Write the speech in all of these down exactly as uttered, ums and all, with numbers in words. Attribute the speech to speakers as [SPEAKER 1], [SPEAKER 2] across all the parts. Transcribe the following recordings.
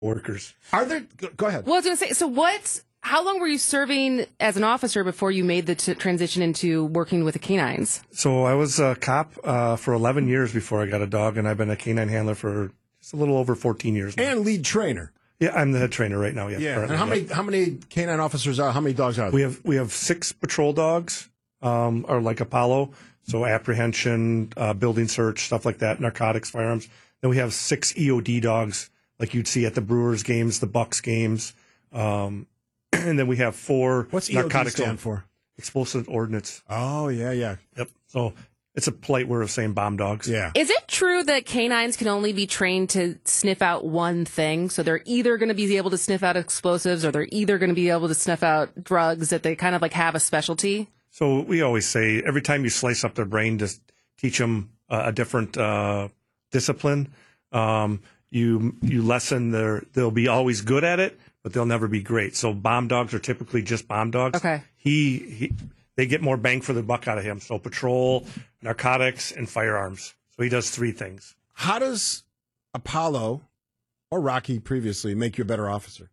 [SPEAKER 1] workers.
[SPEAKER 2] Are there? Go, go ahead.
[SPEAKER 3] Well, I was going to say, so what, how long were you serving as an officer before you made the t- transition into working with the canines?
[SPEAKER 1] So I was a cop uh, for eleven years before I got a dog, and I've been a canine handler for just a little over fourteen years now.
[SPEAKER 2] And lead trainer.
[SPEAKER 1] Yeah, I'm the head trainer right now. Yeah.
[SPEAKER 2] Yeah. And how many how many canine officers are? How many dogs are there?
[SPEAKER 1] We have we have six patrol dogs, um, or like Apollo, so apprehension, uh, building search, stuff like that, narcotics, firearms. Then we have six E O D dogs, like you'd see at the Brewers games, the Bucks games, um, and then we have four.
[SPEAKER 2] What's E O D
[SPEAKER 1] narcotics
[SPEAKER 2] stand for?
[SPEAKER 1] Explosive ordnance.
[SPEAKER 2] Oh yeah, yeah.
[SPEAKER 1] Yep. So it's a polite word of saying bomb dogs.
[SPEAKER 2] Yeah.
[SPEAKER 3] Is it true that canines can only be trained to sniff out one thing? So they're either going to be able to sniff out explosives or they're either going to be able to sniff out drugs, that they kind of like have a specialty?
[SPEAKER 1] So we always say every time you slice up their brain, just teach them uh, a different uh, discipline. Um, you you lessen their, they'll be always good at it, but they'll never be great. So bomb dogs are typically just bomb dogs.
[SPEAKER 3] Okay.
[SPEAKER 1] He, he they get more bang for the buck out of him. So patrol, narcotics, and firearms. So he does three things.
[SPEAKER 2] How does Apollo or Rocky previously make you a better officer?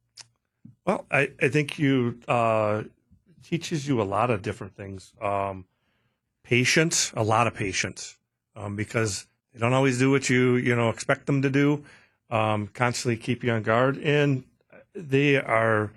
[SPEAKER 1] Well, I, I think you uh, teaches you a lot of different things. Um, patience, a lot of patience, um, because they don't always do what you you know expect them to do. Um, constantly keep you on guard, and they are.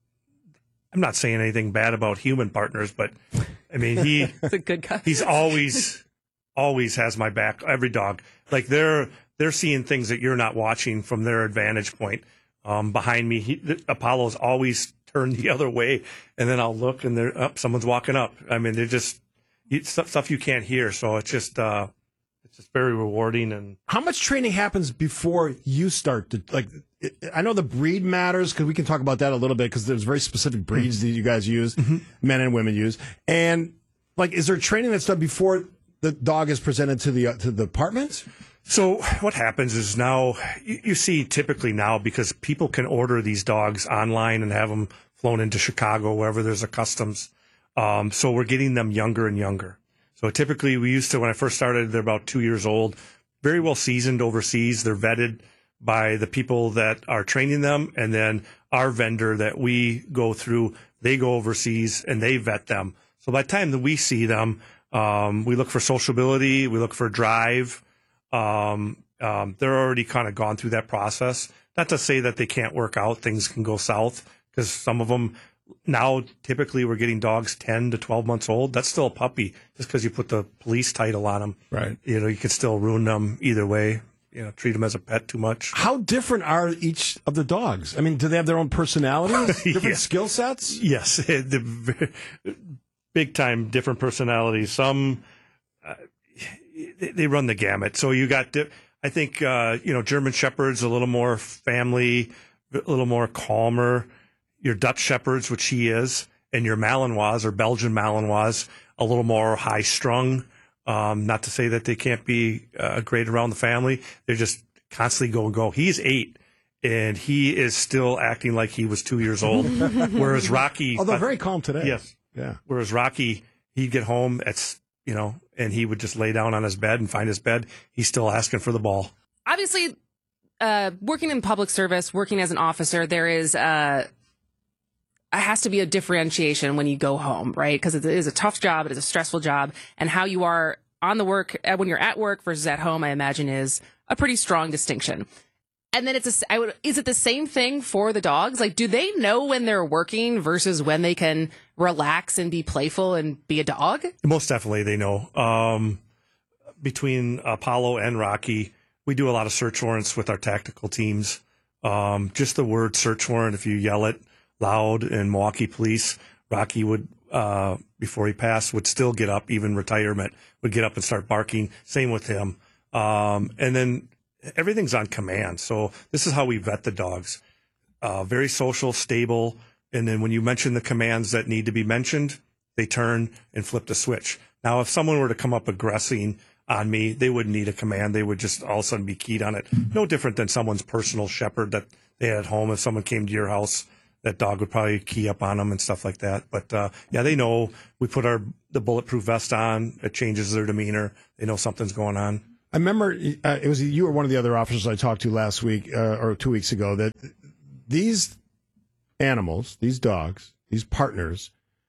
[SPEAKER 1] I'm not saying anything bad about human partners, but I mean he
[SPEAKER 3] He's a good guy.
[SPEAKER 1] he's always always has my back. Every dog, like they're they're seeing things that you're not watching from their advantage point. Um, behind me, he, Apollo's always turned the other way, and then I'll look and they're up. Someone's walking up. I mean, they're just it's stuff, stuff you can't hear. So it's just uh, it's just very rewarding. And
[SPEAKER 2] How much training happens before you start to like? I know the breed matters because we can talk about that a little bit because there's very specific breeds that you guys use, mm-hmm. men and women use, and like, is there training that's done before the dog is presented to the uh, to the department?
[SPEAKER 1] So what happens is now you, you see typically now because people can order these dogs online and have them flown into Chicago wherever there's a customs. Um, so we're getting them younger and younger. So typically we used to, when I first started, they're about two years old, very well seasoned overseas. They're vetted by the people that are training them. And then our vendor that we go through, they go overseas and they vet them. So by the time that we see them, um, we look for sociability, we look for drive. Um, um, they're already kind of gone through that process. Not to say that they can't work out, things can go south, because some of them now typically we're getting dogs ten to twelve months old. That's still a puppy. Just because you put the police title on them,
[SPEAKER 2] right?
[SPEAKER 1] You know, you can still ruin them either way. You know, treat them as a pet too much.
[SPEAKER 2] How different are each of the dogs? I mean, do they have their own personalities, different
[SPEAKER 1] Yeah.
[SPEAKER 2] skill sets?
[SPEAKER 1] Yes, the big time different personalities. Some uh, they, they run the gamut. So you got, I think, uh, you know, German Shepherd's a little more family, a little more calmer. Your Dutch Shepherds, which he is, and your Malinois or Belgian Malinois, a little more high strung. Um, not to say that they can't be uh, great around the family. They're just constantly go and go. He's eight, and he is still acting like he was two years old. Whereas Rocky,
[SPEAKER 2] although very calm today.
[SPEAKER 1] Yes,
[SPEAKER 2] yeah.
[SPEAKER 1] Whereas Rocky, he'd get home at you know, and he would just lay down on his bed and find his bed. He's still asking for the ball.
[SPEAKER 3] Obviously, uh, working in public service, working as an officer, there is uh, it has to be a differentiation when you go home, right? Because it is a tough job, it is a stressful job, and how you are on the work uh, when you're at work versus at home, I imagine, is a pretty strong distinction. And then it's a, I would, is it the same thing for the dogs? Like, do they know when they're working versus when they can relax and be playful and be a dog?
[SPEAKER 1] Most definitely, they know. Um, between Apollo and Rocky, we do a lot of search warrants with our tactical teams. Um, just the word search warrant, if you yell it loud in Milwaukee police, Rocky would, uh, before he passed, would still get up, even retirement, would get up and start barking. Same with him. Um, and then everything's on command. So this is how we vet the dogs. Uh, very social, stable. And then when you mention the commands that need to be mentioned, they turn and flip the switch. Now, if someone were to come up aggressing on me, they wouldn't need a command. They would just all of a sudden be keyed on it. No different than someone's personal shepherd that they had at home. If someone came to your house, that dog would probably key up on them and stuff like that. But uh, yeah, they know we put our the bulletproof vest on. It changes their demeanor. They know something's going on.
[SPEAKER 2] I remember uh, it was you or one of the other officers I talked to last week uh, or two weeks ago that these animals, these dogs, these partners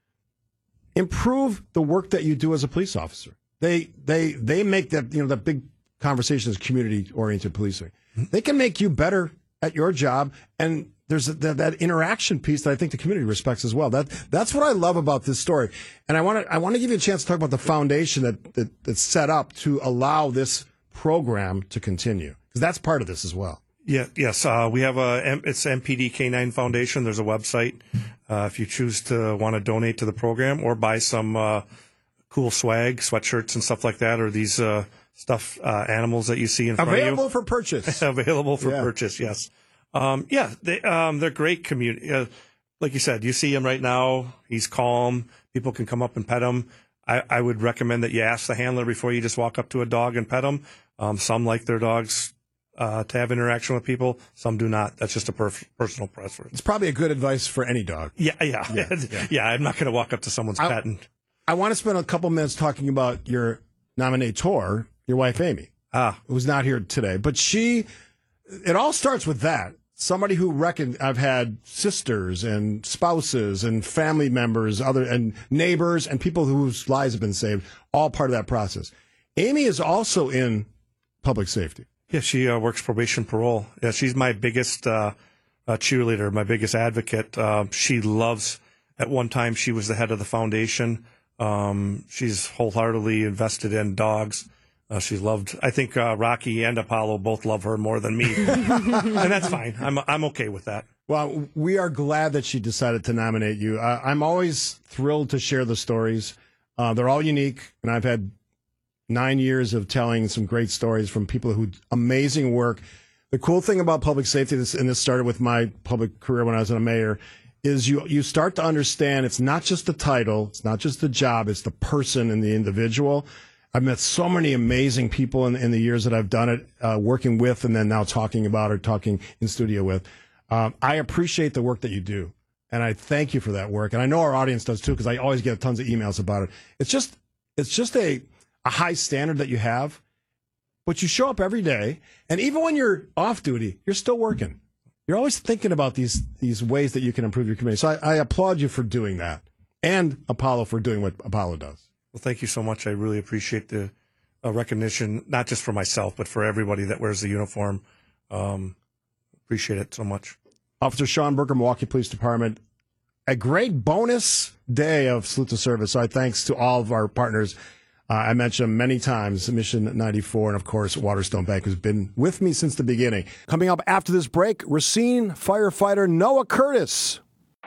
[SPEAKER 2] improve the work that you do as a police officer. They they they make that, you know, that big conversation is community oriented policing. They can make you better at your job, and there's that, that interaction piece that I think the community respects as well. That that's what I love about this story. And I want to I want to give you a chance to talk about the foundation that, that that's set up to allow this program to continue, because that's part of this as well.
[SPEAKER 1] Yeah, yes, uh, we have a it's M P D K nine Foundation. There's a website uh, if you choose to want to donate to the program or buy some uh, cool swag, sweatshirts and stuff like that, or these uh, stuffed uh, animals that you see in front of you.
[SPEAKER 2] Available for purchase.
[SPEAKER 1] Available for
[SPEAKER 2] Yeah.
[SPEAKER 1] purchase. Yes. Um, yeah, they um, they're great community. Uh, like you said, you see him right now. He's calm. People can come up and pet him. I, I would recommend that you ask the handler before you just walk up to a dog and pet him. Um, some like their dogs uh, to have interaction with people. Some do not. That's just a per- personal preference.
[SPEAKER 2] It's probably a good advice for any dog.
[SPEAKER 1] Yeah, yeah,
[SPEAKER 2] Yeah,
[SPEAKER 1] yeah.
[SPEAKER 2] yeah.
[SPEAKER 1] yeah I'm not going to walk up to someone's
[SPEAKER 2] I-
[SPEAKER 1] pet and
[SPEAKER 2] I want to spend a couple minutes talking about your nominator, your wife, Amy,
[SPEAKER 1] ah,
[SPEAKER 2] who's not here today. But she, it all starts with that. Somebody who reckoned, I've had sisters and spouses and family members, other and neighbors and people whose lives have been saved, all part of that process. Amy is also in public safety.
[SPEAKER 1] yeah. She uh, works probation parole. Yeah, she's my biggest uh, uh, cheerleader, my biggest advocate. Uh, she loves. At one time, she was the head of the foundation. Um, she's wholeheartedly invested in dogs. Uh, she's loved. I think uh, Rocky and Apollo both love her more than me, and that's fine. I'm I'm okay with that.
[SPEAKER 2] Well, we are glad that she decided to nominate you. Uh, I'm always thrilled to share the stories. Uh, they're all unique, and I've had nine years of telling some great stories from people who amazing work. The cool thing about public safety, this, and this started with my public career when I was a mayor, is you you start to understand it's not just the title, it's not just the job, it's the person and the individual. I've met so many amazing people in, in the years that I've done it, uh, working with and then now talking about or talking in studio with. Um, I appreciate the work that you do, and I thank you for that work. And I know our audience does too, because I always get tons of emails about it. It's just it's just a, a high standard that you have, but you show up every day, and even when you're off duty, you're still working. You're always thinking about these these ways that you can improve your community. So I, I applaud you for doing that, and Apollo for doing what Apollo does.
[SPEAKER 1] Well, thank you so much. I really appreciate the uh, recognition, not just for myself, but for everybody that wears the uniform. Um, appreciate it so much.
[SPEAKER 2] Officer Sean Berger, Milwaukee Police Department. A great bonus day of Salute to Service. So I thanks to all of our partners. Uh, I mentioned them many times, Mission ninety-four, and of course, Waterstone Bank, who's been with me since the beginning. Coming up after this break, Racine firefighter Noah Curtis.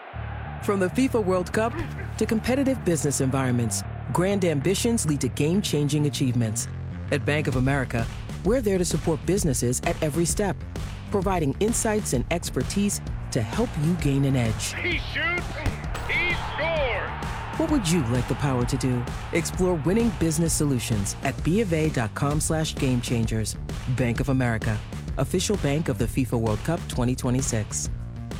[SPEAKER 4] From the FIFA World Cup to competitive business environments, grand ambitions lead to game-changing achievements. At Bank of America, we're there to support businesses at every step, providing insights and expertise to help you gain an edge.
[SPEAKER 5] He shoots, he scores!
[SPEAKER 4] What would you like the power to do? Explore winning business solutions at BofA.com slash game changers. Bank of America, official bank of the FIFA World Cup twenty twenty-six.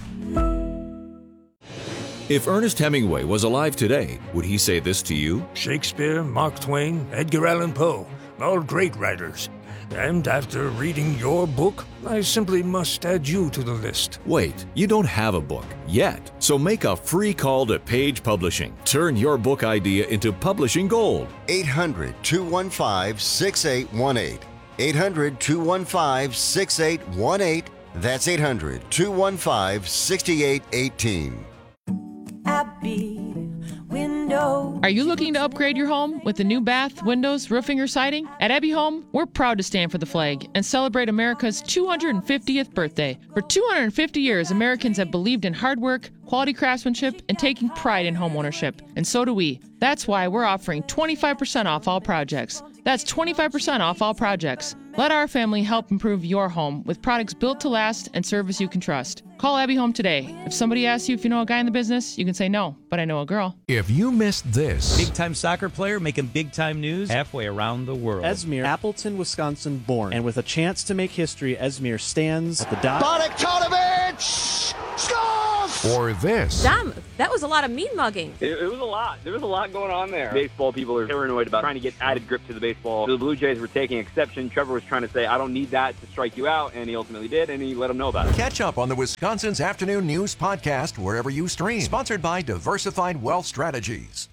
[SPEAKER 6] If Ernest Hemingway was alive today, would he say this to you?
[SPEAKER 5] Shakespeare, Mark Twain, Edgar Allan Poe, all great writers. And after reading your book, I simply must add you to the list.
[SPEAKER 6] Wait, you don't have a book yet. So make a free call to Page Publishing. Turn your book idea into publishing gold.
[SPEAKER 7] eight hundred, two one five, six eight one eight. eight hundred, two one five, six eight one eight. That's eight hundred, two one five, six eight one eight.
[SPEAKER 8] Abby Window.
[SPEAKER 9] Are you looking to upgrade your home with a new bath, windows, roofing, or siding? At Abbey Home, we're proud to stand for the flag and celebrate America's two hundred fiftieth birthday. For two hundred fifty years, Americans have believed in hard work, quality craftsmanship, and taking pride in homeownership. And so do we. That's why we're offering twenty-five percent off all projects. That's twenty-five percent off all projects. Let our family help improve your home with products built to last and service you can trust. Call Abbey Home today. If somebody asks you if you know a guy in the business, you can say no, but I know a girl.
[SPEAKER 10] If you missed this,
[SPEAKER 11] big-time soccer player making big-time news halfway around the world.
[SPEAKER 12] Esmir, Appleton, Wisconsin born. And with a chance to make history, Esmir stands at the dot.
[SPEAKER 7] Bogdanovic scores!
[SPEAKER 10] Or this.
[SPEAKER 13] Dom, that was a lot of mean mugging.
[SPEAKER 14] It, it was a lot. There was a lot going on there. Baseball people are paranoid about trying to get added grip to the baseball. The Blue Jays were taking exception. Trevor was trying to say, I don't need that to strike you out, and he ultimately did, and he let them know about it.
[SPEAKER 10] Catch up on the Wisconsin's Afternoon News podcast wherever you stream. Sponsored by Diversified Wealth Strategies.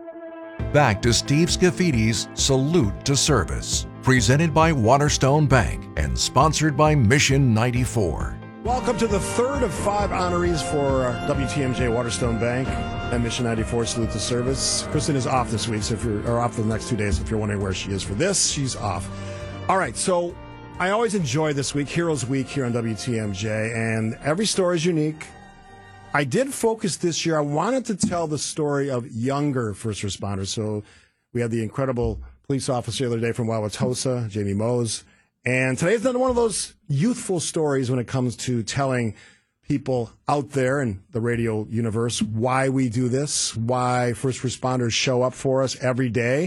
[SPEAKER 10] Back to Steve Scaffidi's Salute to Service, presented by Waterstone Bank and sponsored by Mission ninety-four.
[SPEAKER 2] Welcome to the third of five honorees for uh, W T M J Waterstone Bank and Mission ninety-four Salute to Service. Kristen is off this week, so if you're or off for the next two days. If you're wondering where she is for this, she's off. All right, so I always enjoy this week, Heroes Week here on W T M J, and every story is unique. I did focus this year. I wanted to tell the story of younger first responders. So we had the incredible police officer the other day from Wauwatosa, Jamie Mose. And today's another one of those youthful stories when it comes to telling people out there in the radio universe why we do this, why first responders show up for us every day.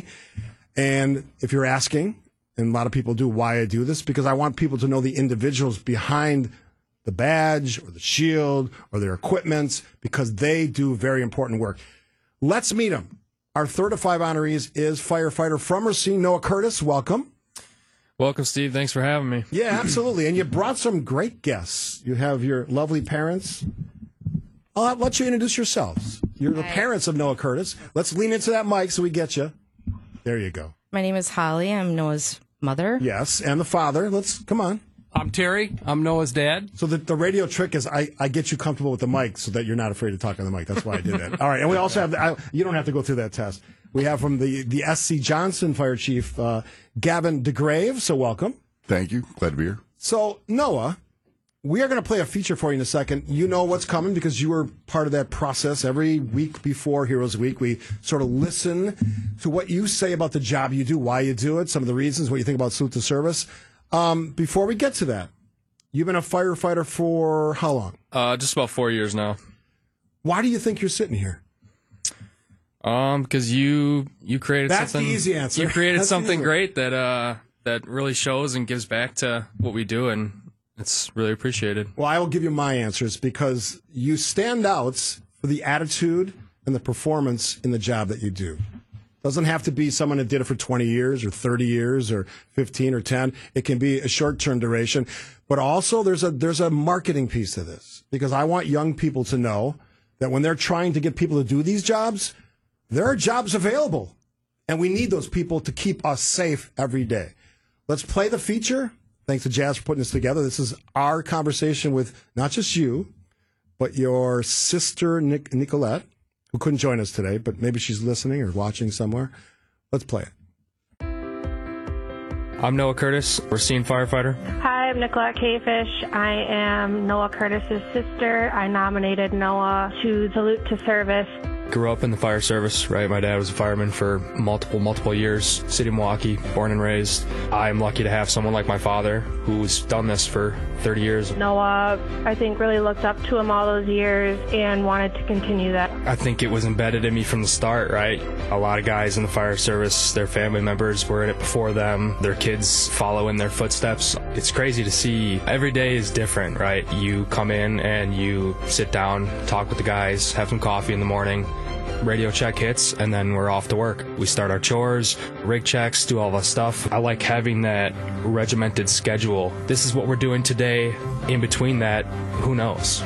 [SPEAKER 2] And if you're asking, and a lot of people do, why I do this, because I want people to know the individuals behind the badge or the shield or their equipment, because they do very important work. Let's meet them. Our third of five honorees is firefighter from Racine, Noah Curtis. Welcome.
[SPEAKER 15] Welcome, Steve. Thanks for having me.
[SPEAKER 2] Yeah, absolutely. And you brought some great guests. You have your lovely parents. I'll let you introduce yourselves. You're the parents of Noah Curtis. Let's lean into that mic so we get you. There you go.
[SPEAKER 16] My name is Holly. I'm Noah's mother.
[SPEAKER 2] Yes, and the father. Let's, come on.
[SPEAKER 15] I'm Terry. I'm Noah's dad.
[SPEAKER 2] So the, the radio trick is I, I get you comfortable with the mic so that you're not afraid to talk on the mic. That's why I did that. All right. And we also have, the, I, you don't have to go through that test. We have from the, the S C Johnson Fire Chief, uh, Gavin DeGrave. So welcome.
[SPEAKER 17] Thank you. Glad to be here.
[SPEAKER 2] So, Noah, we are going to play a feature for you in a second. You know what's coming because you were part of that process. Every week before Heroes Week, we sort of listen to what you say about the job you do, why you do it, some of the reasons, what you think about Salute to Service. Um, before we get to that, you've been a firefighter for how long?
[SPEAKER 15] Uh, just about four years now.
[SPEAKER 2] Why do you think you're sitting here?
[SPEAKER 15] Um, because you you created
[SPEAKER 2] That's
[SPEAKER 15] something.
[SPEAKER 2] the easy answer.
[SPEAKER 15] You created
[SPEAKER 2] That's
[SPEAKER 15] something
[SPEAKER 2] the
[SPEAKER 15] great that uh that really shows and gives back to what we do, and it's really appreciated.
[SPEAKER 2] Well, I will give you my answers because you stand out for the attitude and the performance in the job that you do. Doesn't have to be someone that did it for twenty years or thirty years or fifteen or ten. It can be a short-term duration. But also there's a there's a marketing piece to this because I want young people to know that when they're trying to get people to do these jobs, there are jobs available. And we need those people to keep us safe every day. Let's play the feature. Thanks to Jazz for putting this together. This is our conversation with not just you, but your sister, Nic- Nicolette, who couldn't join us today, but maybe she's listening or watching somewhere. Let's play it.
[SPEAKER 15] I'm Noah Curtis, Racine firefighter.
[SPEAKER 18] Hi, I'm Nicolette Cafish. I am Noah Curtis's sister. I nominated Noah to Salute to Service.
[SPEAKER 15] Grew up in the fire service, right? My dad was a fireman for multiple, multiple years. City of Milwaukee, born and raised. I'm lucky to have someone like my father who's done this for thirty years.
[SPEAKER 18] Noah, I think, really looked up to him all those years and wanted to continue that.
[SPEAKER 15] I think it was embedded in me from the start, right? A lot of guys in the fire service, their family members were in it before them. Their kids follow in their footsteps. It's crazy to see. Every day is different, right? You come in and you sit down, talk with the guys, have some coffee in the morning. Radio check hits, and then we're off to work. We start our chores, rig checks, do all the stuff. I like having that regimented schedule. This is what we're doing today. In between that, who knows?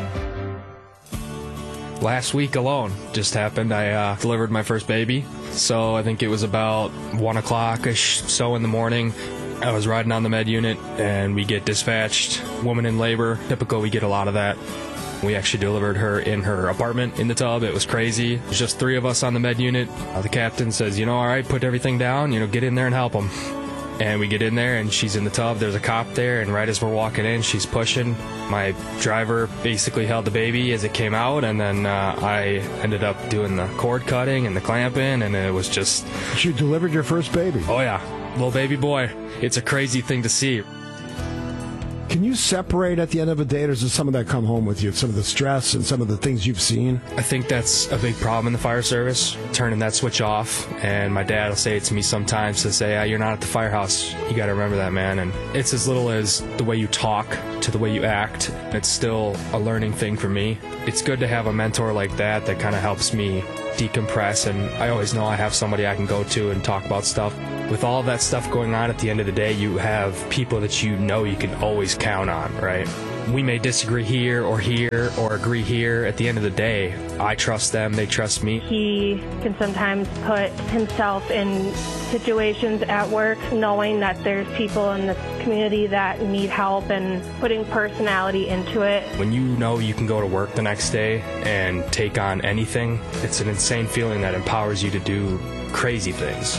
[SPEAKER 15] Last week alone just happened. I uh, delivered my first baby. So I think it was about one o'clock-ish so in the morning. I was riding on the med unit, and we get dispatched. Woman in labor. Typical, we get a lot of that. We actually delivered her in her apartment in the tub. It was crazy. It was just three of us on the med unit. Uh, the captain says, you know, all right, put everything down, you know, get in there and help them. And we get in there, and she's in the tub. There's a cop there, and right as we're walking in, she's pushing. My driver basically held the baby as it came out, and then uh, I ended up doing the cord cutting and the clamping, and it was just...
[SPEAKER 2] You delivered your first baby.
[SPEAKER 15] Oh, yeah. Little baby boy. It's a crazy thing to see.
[SPEAKER 2] Can you separate at the end of a day, or does some of that come home with you? Some of the stress and some of the things you've seen?
[SPEAKER 15] I think that's a big problem in the fire service, turning that switch off. And my dad will say it to me sometimes to say, ah, you're not at the firehouse. You got to remember that, man. And it's as little as the way you talk to the way you act. It's still a learning thing for me. It's good to have a mentor like that that kind of helps me decompress, and I always know I have somebody I can go to and talk about stuff. With all of that stuff going on, at the end of the day, you have people that you know you can always count on, right? We may disagree here or here or agree here. At the end of the day, I trust them, they trust me.
[SPEAKER 18] He can sometimes put himself in situations at work knowing that there's people in the community that need help and putting personality into it.
[SPEAKER 15] When you know you can go to work the next day and take on anything, it's an insane feeling that empowers you to do crazy things.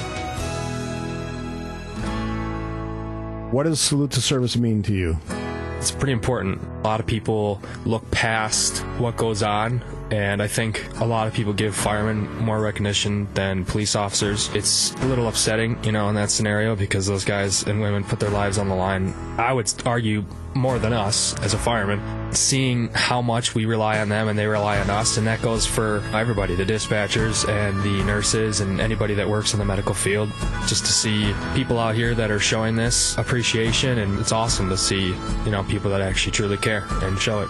[SPEAKER 2] What does salute to service mean to you?
[SPEAKER 15] It's pretty important. A lot of people look past what goes on, and I think a lot of people give firemen more recognition than police officers. It's a little upsetting, you know, in that scenario, because those guys and women put their lives on the line. I would argue more than us as a fireman, seeing how much we rely on them and they rely on us, and that goes for everybody, the dispatchers and the nurses and anybody that works in the medical field. Just to see people out here that are showing this appreciation, and it's awesome to see, you know, people that actually truly care and show it.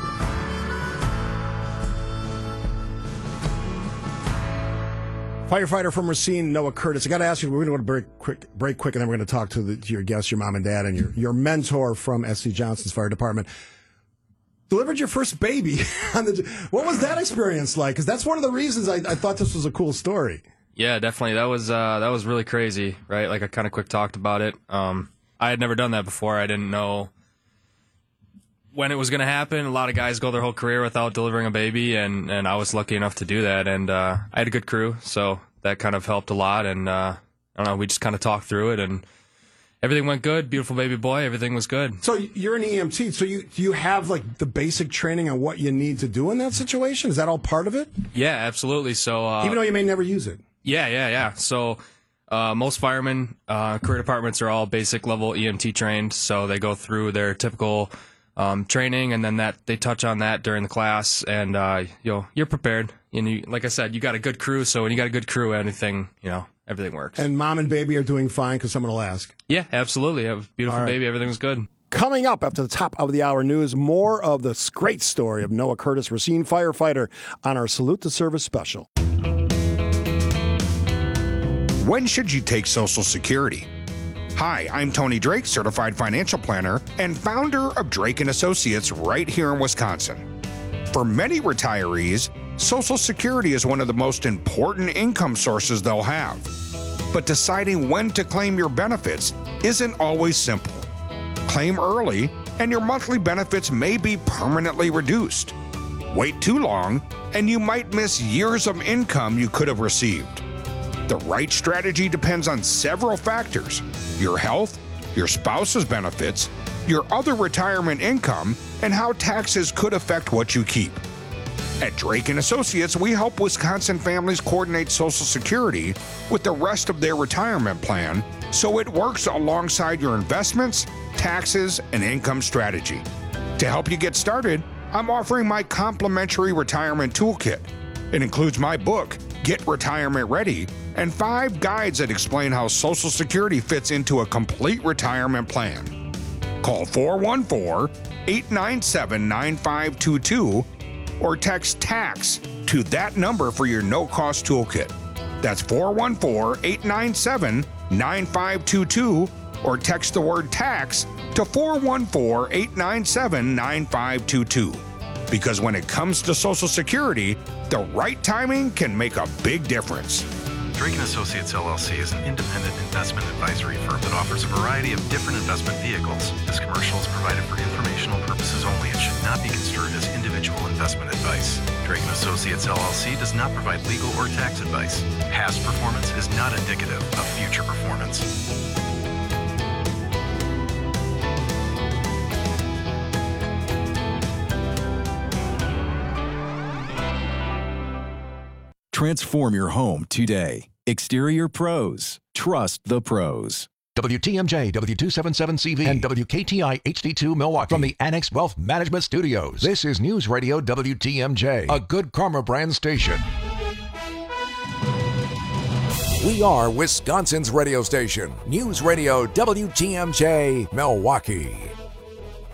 [SPEAKER 2] Firefighter from Racine, Noah Curtis. I got to ask you, we're going to go to break quick, break quick, and then we're going to talk to, the, to your guests, your mom and dad, and your, your mentor from S C Johnson's Fire Department. Delivered your first baby. On the, what was that experience like? Because that's one of the reasons I, I thought this was a cool story.
[SPEAKER 15] Yeah, definitely. That was uh, that was really crazy, right? Like I kind of quick talked about it. Um, I had never done that before. I didn't know when it was going to happen. A lot of guys go their whole career without delivering a baby, and, and I was lucky enough to do that. And uh, I had a good crew, so that kind of helped a lot. And uh, I don't know, we just kind of talked through it, and everything went good. Beautiful baby boy. Everything was good.
[SPEAKER 2] So you're an E M T. So you do you have like the basic training on what you need to do in that situation? Is that all part of it?
[SPEAKER 15] Yeah, absolutely. So uh,
[SPEAKER 2] even though you may never use it.
[SPEAKER 15] Yeah, yeah, yeah. So uh, most firemen, uh, career departments are all basic level E M T trained. So they go through their typical um, training, and then that they touch on that during the class, and uh, you know, you're prepared. And you, like I said, you got a good crew. So when you got a good crew, anything, you know, everything works.
[SPEAKER 2] And mom and baby are doing fine, because someone will ask.
[SPEAKER 15] Yeah, absolutely. I have a beautiful
[SPEAKER 2] right.
[SPEAKER 15] baby. Everything's good.
[SPEAKER 2] Coming up after the top of the hour news, more of this great story of Noah Curtis, Racine firefighter, on our Salute to Service special.
[SPEAKER 17] When should you take Social Security? Hi, I'm Tony Drake, certified financial planner and founder of Drake and Associates right here in Wisconsin. For many retirees, Social Security is one of the most important income sources they'll have. But deciding when to claim your benefits isn't always simple. Claim early, and your monthly benefits may be permanently reduced. Wait too long, and you might miss years of income you could have received. The right strategy depends on several factors: your health, your spouse's benefits, your other retirement income, and how taxes could affect what you keep. At Drake and Associates, we help Wisconsin families coordinate Social Security with the rest of their retirement plan so it works alongside your investments, taxes, and income strategy. To help you get started, I'm offering my complimentary retirement toolkit. It includes my book, Get Retirement Ready, and five guides that explain how Social Security fits into a complete retirement plan. Call four one four, eight nine seven, nine five two two or text TAX to that number for your no-cost toolkit. That's four one four, eight nine seven, nine five two two or text the word TAX to four one four, eight nine seven, nine five two two. Because when it comes to Social Security, the right timing can make a big difference.
[SPEAKER 19] Drake and Associates L L C is an independent investment advisory firm that offers a variety of different investment vehicles. This commercial is provided for informational purposes only and should not be construed as individual investment advice. Drake and Associates L L C does not provide legal or tax advice. Past performance is not indicative of future performance.
[SPEAKER 20] Transform your home today. Exterior Pros. Trust the pros.
[SPEAKER 10] W T M J, W two seventy-seven C V, and W K T I H D two Milwaukee. From the Annex Wealth Management Studios, this is News Radio W T M J, a Good Karma brand station.
[SPEAKER 20] We are Wisconsin's radio station, News Radio W T M J, Milwaukee.